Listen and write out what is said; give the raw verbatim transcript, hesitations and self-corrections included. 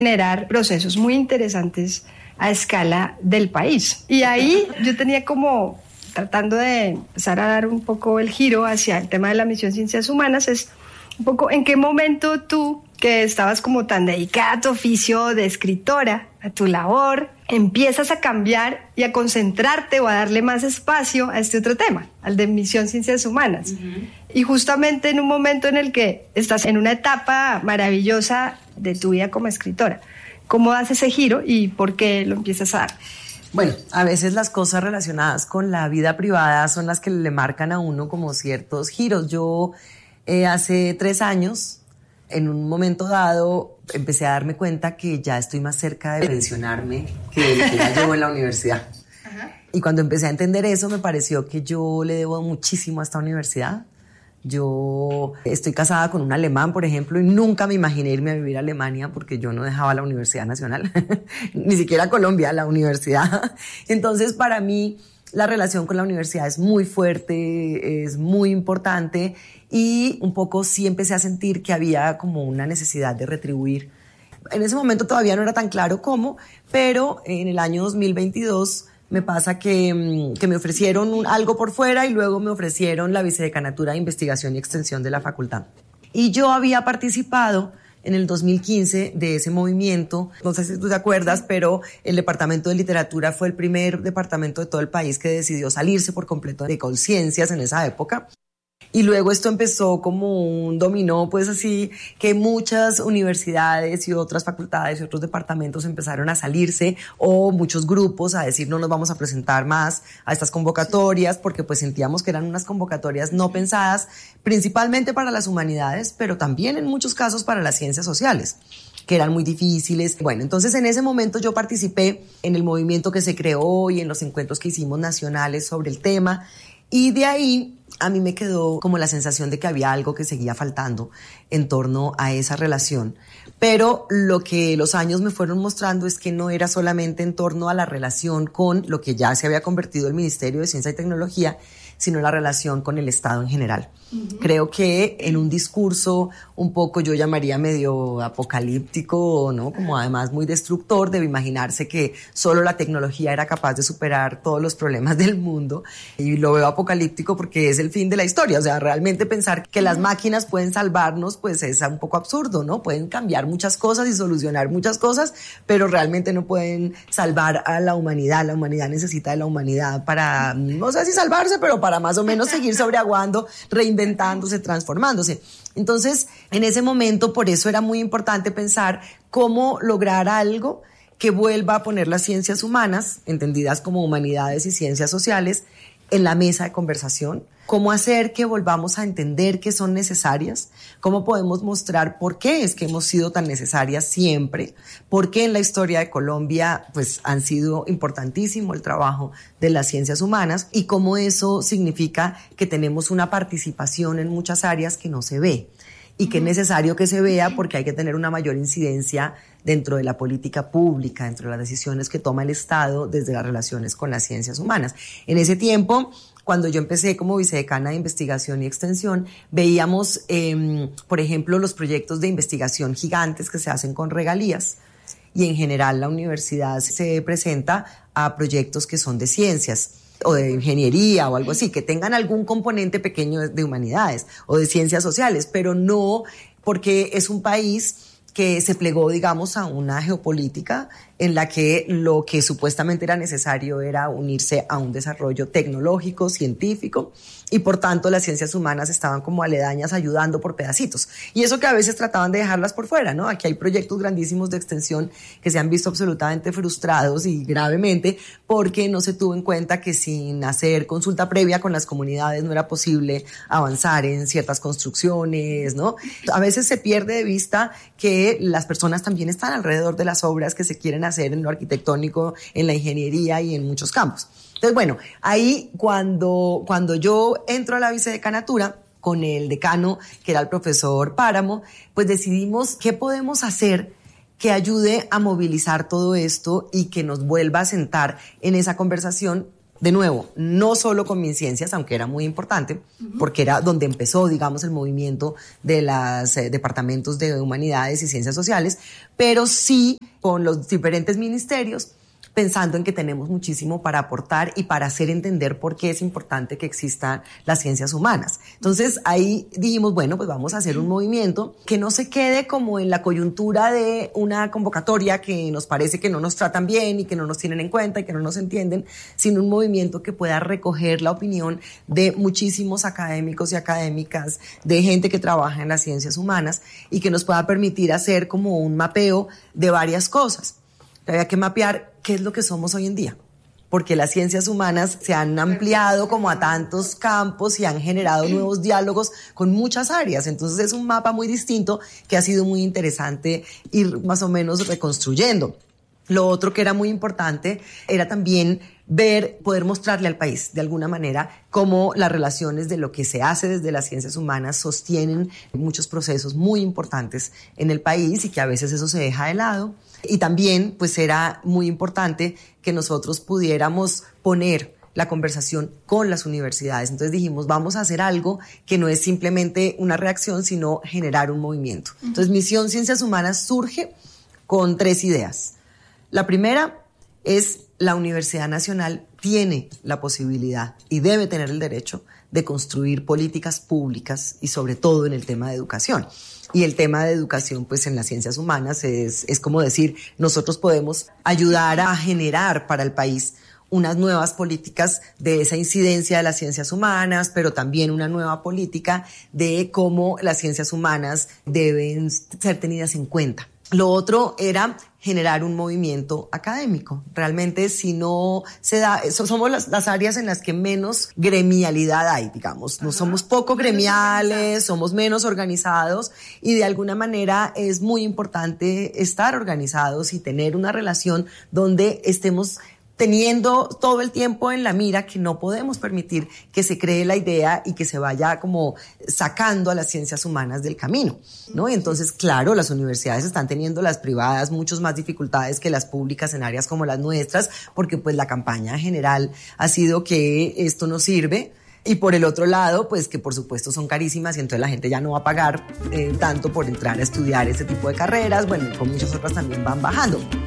generar procesos muy interesantes a escala del país. Y ahí yo tenía como, tratando de empezar a dar un poco el giro hacia el tema de la misión Ciencias Humanas, es un poco en qué momento tú, que estabas como tan dedicada a tu oficio de escritora, a tu labor, empiezas a cambiar y a concentrarte o a darle más espacio a este otro tema, al de misión Ciencias Humanas. Uh-huh. Y justamente en un momento en el que estás en una etapa maravillosa de tu vida como escritora. ¿Cómo das ese giro y por qué lo empiezas a dar? Bueno, a veces las cosas relacionadas con la vida privada son las que le marcan a uno como ciertos giros. Yo eh, hace tres años, en un momento dado, empecé a darme cuenta que ya estoy más cerca de pensionarme que el que ya llevo en la universidad. Ajá. Y cuando empecé a entender eso, me pareció que yo le debo muchísimo a esta universidad. Yo estoy casada con un alemán, por ejemplo, y nunca me imaginé irme a vivir a Alemania porque yo no dejaba la Universidad Nacional, ni siquiera Colombia, la universidad. Entonces, para mí, la relación con la universidad es muy fuerte, es muy importante y un poco sí empecé a sentir que había como una necesidad de retribuir. En ese momento todavía no era tan claro cómo, pero en el año dos mil veintidós me pasa que, que me ofrecieron un, algo por fuera y luego me ofrecieron la vicedecanatura de investigación y extensión de la facultad. Y yo había participado en el dos mil quince de ese movimiento, no sé si tú te acuerdas, pero el departamento de literatura fue el primer departamento de todo el país que decidió salirse por completo de Colciencias en esa época. Y luego esto empezó como un dominó, pues así, que muchas universidades y otras facultades y otros departamentos empezaron a salirse, o muchos grupos a decir no nos vamos a presentar más a estas convocatorias, porque pues sentíamos que eran unas convocatorias no pensadas principalmente para las humanidades, pero también en muchos casos para las ciencias sociales, que eran muy difíciles. Bueno, entonces en ese momento yo participé en el movimiento que se creó y en los encuentros que hicimos nacionales sobre el tema, y de ahí a mí me quedó como la sensación de que había algo que seguía faltando en torno a esa relación. Pero lo que los años me fueron mostrando es que no era solamente en torno a la relación con lo que ya se había convertido el Ministerio de Ciencia y Tecnología, sino la relación con el Estado en general. Uh-huh. Creo que en un discurso un poco yo llamaría medio apocalíptico, ¿no? Como además muy destructor, de imaginarse que solo la tecnología era capaz de superar todos los problemas del mundo. Y lo veo apocalíptico porque es el fin de la historia. O sea, realmente pensar que las máquinas pueden salvarnos, pues es un poco absurdo, ¿no? Pueden cambiar muchas cosas y solucionar muchas cosas, pero realmente no pueden salvar a la humanidad. La humanidad necesita de la humanidad para, no sé si salvarse, pero para más o menos seguir sobreaguando, reinventándose, transformándose. Entonces, en ese momento, por eso era muy importante pensar cómo lograr algo que vuelva a poner las ciencias humanas, entendidas como humanidades y ciencias sociales, en la mesa de conversación. Cómo hacer que volvamos a entender que son necesarias, cómo podemos mostrar por qué es que hemos sido tan necesarias siempre, por qué en la historia de Colombia pues han sido importantísimo el trabajo de las ciencias humanas y cómo eso significa que tenemos una participación en muchas áreas que no se ve y que es necesario que se vea porque hay que tener una mayor incidencia dentro de la política pública, dentro de las decisiones que toma el Estado desde las relaciones con las ciencias humanas. En ese tiempo, cuando yo empecé como vicedecana de investigación y extensión, veíamos, eh, por ejemplo, los proyectos de investigación gigantes que se hacen con regalías y en general la universidad se presenta a proyectos que son de ciencias o de ingeniería o algo así, que tengan algún componente pequeño de humanidades o de ciencias sociales, pero no porque es un país que se plegó, digamos, a una geopolítica en la que lo que supuestamente era necesario era unirse a un desarrollo tecnológico, científico, y por tanto las ciencias humanas estaban como aledañas ayudando por pedacitos. Y eso que a veces trataban de dejarlas por fuera, ¿no? Aquí hay proyectos grandísimos de extensión que se han visto absolutamente frustrados y gravemente porque no se tuvo en cuenta que sin hacer consulta previa con las comunidades no era posible avanzar en ciertas construcciones, ¿no? A veces se pierde de vista que las personas también están alrededor de las obras que se quieren hacer en lo arquitectónico, en la ingeniería y en muchos campos. Entonces, bueno, ahí cuando, cuando yo entro a la vicedecanatura con el decano, que era el profesor Páramo, pues decidimos qué podemos hacer que ayude a movilizar todo esto y que nos vuelva a sentar en esa conversación De nuevo, no solo con MinCiencias, aunque era muy importante, uh-huh. porque era donde empezó, digamos, el movimiento de los eh, departamentos de Humanidades y Ciencias Sociales, pero sí con los diferentes ministerios, pensando en que tenemos muchísimo para aportar y para hacer entender por qué es importante que existan las ciencias humanas. Entonces ahí dijimos, bueno, pues vamos a hacer un movimiento que no se quede como en la coyuntura de una convocatoria que nos parece que no nos tratan bien y que no nos tienen en cuenta y que no nos entienden, sino un movimiento que pueda recoger la opinión de muchísimos académicos y académicas, de gente que trabaja en las ciencias humanas y que nos pueda permitir hacer como un mapeo de varias cosas. Había que mapear qué es lo que somos hoy en día, porque las ciencias humanas se han ampliado como a tantos campos y han generado nuevos diálogos con muchas áreas. Entonces es un mapa muy distinto que ha sido muy interesante ir más o menos reconstruyendo. Lo otro que era muy importante era también ver, poder mostrarle al país de alguna manera cómo las relaciones de lo que se hace desde las ciencias humanas sostienen muchos procesos muy importantes en el país y que a veces eso se deja de lado. Y también pues era muy importante que nosotros pudiéramos poner la conversación con las universidades. Entonces dijimos, vamos a hacer algo que no es simplemente una reacción, sino generar un movimiento. Entonces Misión Ciencias Humanas surge con tres ideas. La primera es la Universidad Nacional tiene la posibilidad y debe tener el derecho de construir políticas públicas y sobre todo en el tema de educación. Y el tema de educación, pues en las ciencias humanas es, es como decir, nosotros podemos ayudar a generar para el país unas nuevas políticas de esa incidencia de las ciencias humanas, pero también una nueva política de cómo las ciencias humanas deben ser tenidas en cuenta. Lo otro era generar un movimiento académico. Realmente, si no se da, somos las, las áreas en las que menos gremialidad hay, digamos. No somos poco gremiales, somos menos organizados y de alguna manera es muy importante estar organizados y tener una relación donde estemos teniendo todo el tiempo en la mira que no podemos permitir que se cree la idea y que se vaya como sacando a las ciencias humanas del camino, ¿no? Y entonces, claro, las universidades están teniendo, las privadas, muchas más dificultades que las públicas en áreas como las nuestras, porque pues la campaña general ha sido que esto no sirve. Y por el otro lado, pues que por supuesto son carísimas y entonces la gente ya no va a pagar eh, tanto por entrar a estudiar ese tipo de carreras, bueno, y con muchas otras también van bajando.